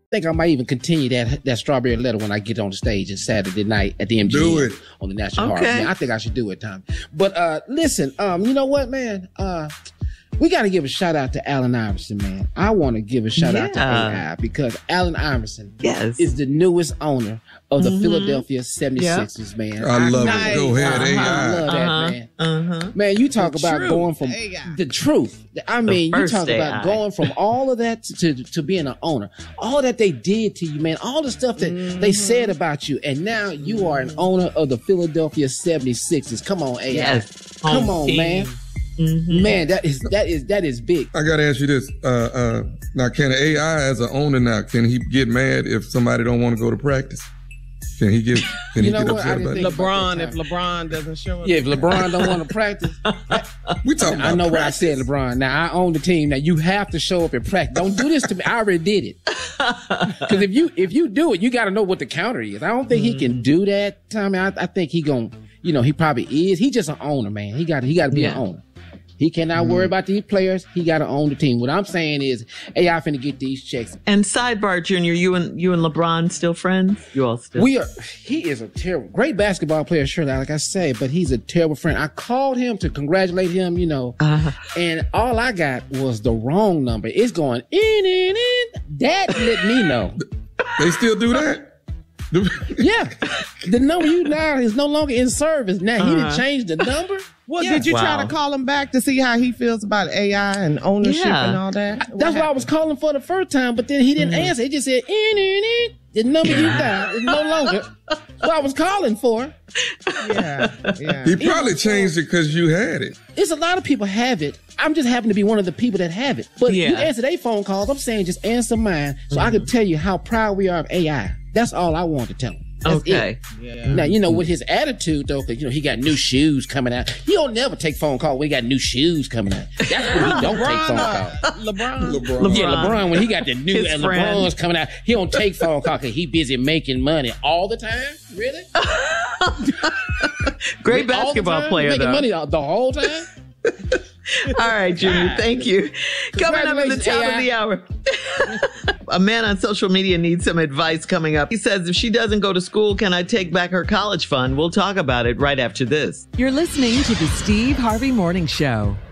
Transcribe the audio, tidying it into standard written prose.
think I might even continue that strawberry letter when I get on the stage on Saturday night at the MGM on the National Harbor. Man, I think I should do it, Tommy. But listen, you know what, man? We got to give a shout out to Allen Iverson, man. I want to give a shout out to AI because Allen Iverson is the newest owner of the Philadelphia 76ers, man. I love it. Go ahead, AI. I love that, man. Man, you talk about going from the truth. I mean, you talk about going from all of that to being an owner. All that they did to you, man. All the stuff that they said about you. And now you are an owner of the Philadelphia 76ers. Come on, AI. Yes. Come on, man. Man, that is big. I gotta ask you this. Now, can AI as an owner now, can he get mad if somebody don't want to go to practice? Can he get upset about it? LeBron, if LeBron doesn't show up. Yeah, if LeBron don't want to practice. We talking about I know practice. what I said, LeBron. Now, I own the team. Now, you have to show up and practice. Don't do this to me. I already did it. Because if you do it, you got to know what the counter is. I don't think he can do that, Tommy. I think he going to, he probably is. He's just an owner, man. He got to be an owner. He cannot worry about these players. He got to own the team. What I'm saying is, AI finna get these checks. And sidebar, Junior, you and LeBron still friends? You all still? He is a great basketball player, sure, like I say, but he's a terrible friend. I called him to congratulate him, and all I got was the wrong number. It's going in. That let me know. They still do that? Yeah. The number you now is no longer in service. Now he didn't change the number. Well, did you try to call him back to see how he feels about AI and ownership and all that? That's what I was calling for the first time, but then he didn't answer. He just said, the number you dialed is no longer what I was calling for. Yeah. He probably changed it because you had it. It's a lot of people have it. I'm just happen to be one of the people that have it. But you answer their phone calls. I'm saying just answer mine so I can tell you how proud we are of AI. That's all I want to tell him. That's it. Yeah. Now, with his attitude, though, because, he got new shoes coming out. He don't never take phone calls when he got new shoes coming out. That's when he don't take phone calls. LeBron. Yeah, LeBron, when he got the new and LeBron's coming out, he don't take phone calls because he busy making money all the time. Really? Great basketball player, making though. money the whole time? All right, Junior, thank you. Coming up at the top of the hour. A man on social media needs some advice coming up. He says, if she doesn't go to school, can I take back her college fund? We'll talk about it right after this. You're listening to the Steve Harvey Morning Show.